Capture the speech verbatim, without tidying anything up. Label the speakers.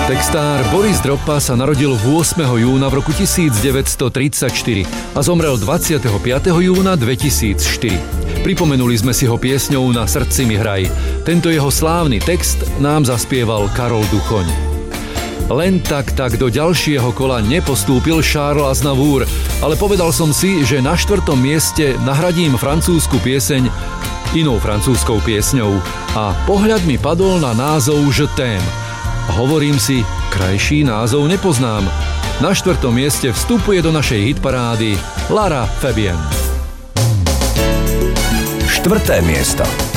Speaker 1: Textár Boris Dropa sa narodil ôsmeho júna v roku tisícdeväťstotridsaťštyri a zomrel dvadsiateho piateho júna dvetisícštyri. Pripomenuli sme si ho piesňou Na srdci mi hraj. Tento jeho slávny text nám zaspieval Karol Duchoň. Len tak tak do ďalšieho kola nepostúpil Charles Aznavour, ale povedal som si, že na štvrtom mieste nahradím francúzsku pieseň inou francúzskou piesňou a pohľad mi padol na názov Je t'aime. Hovorím si, krajší názov nepoznám. Na štvrtom mieste vstupuje do našej hitparády Lara Fabian.
Speaker 2: Štvrté miesto.